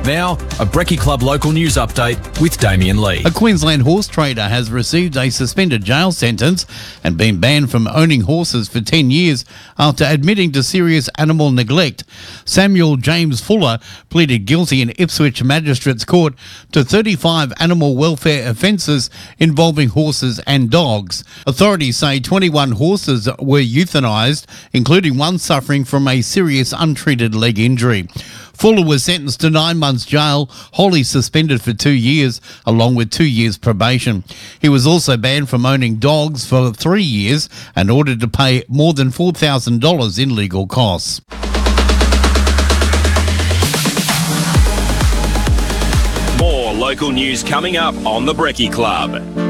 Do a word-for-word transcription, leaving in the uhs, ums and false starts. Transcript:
Now, a Brekkie Club local news update with Damien Lee. A Queensland horse trader has received a suspended jail sentence and been banned from owning horses for ten years after admitting to serious animal neglect. Samuel James Fuller pleaded guilty in Ipswich Magistrates Court to thirty-five animal welfare offences involving horses and dogs. Authorities say twenty-one horses were euthanised, including one suffering from a serious untreated leg injury. Fuller was sentenced to nine months jail, wholly suspended for two years, along with two years probation. He was also banned from owning dogs for three years and ordered to pay more than four thousand dollars in legal costs. More local news coming up on the Brekkie Club.